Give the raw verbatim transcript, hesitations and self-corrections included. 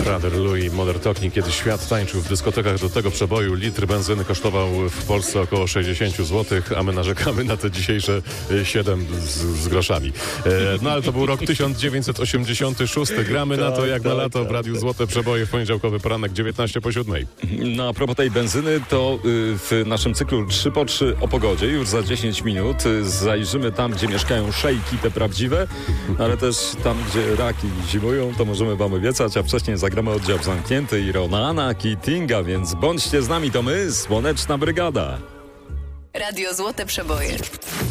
Brother Louis, Modern Talking. Kiedy świat tańczył w dyskotekach do tego przeboju, litr benzyny kosztował w Polsce około sześćdziesiąt złotych, a my narzekamy na te dzisiejsze siedem z, z groszami. E, no ale to był rok tysiąc dziewięćset osiemdziesiąty szósty. Gramy na to jak na lato w Radiu Złote Przeboje w poniedziałkowy poranek dziewiętnaście po siódmej. No a propos tej benzyny, to w naszym cyklu trzy po trzy o pogodzie już za dziesięć minut zajrzymy tam, gdzie mieszkają szejki, te prawdziwe, ale też tam, gdzie raki zimują, to możemy wam obiecać, a wcześniej zagramy oddział zamknięty i Ronana Keatinga, więc bądźcie z nami, to my, Słoneczna Brygada. Radio Złote Przeboje.